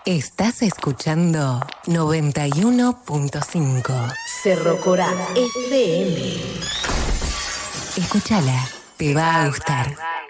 Estás escuchando 91.5 Cerro Corá FM. Escúchala, te va a gustar.